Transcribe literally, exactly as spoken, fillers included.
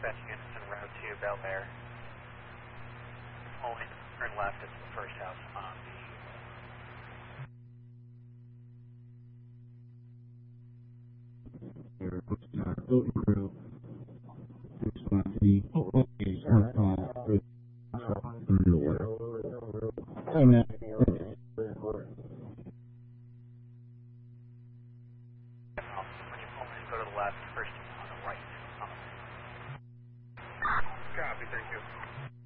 dispatch units in Route two, Bel Air. Only turn left, it's the first house on the Hilton Crew, responsibility, is our call for the order. Time out. When you pull in, go to the left, first on the right. On the Copy, thank you.